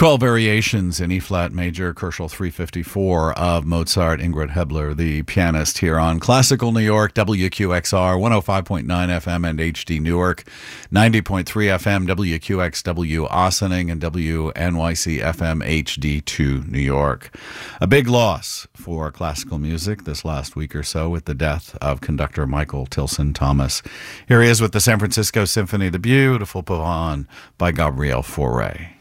12 variations in E-flat major, Kochel 354 of Mozart, Ingrid Hebler, the pianist, here on Classical New York, WQXR, 105.9 FM and HD Newark, 90.3 FM, WQXW Ossining, and WNYC FM HD2 New York. A big loss for classical music this last week or so with the death of conductor Michael Tilson Thomas. Here he is with the San Francisco Symphony, the beautiful Pavane by Gabriel Fauré.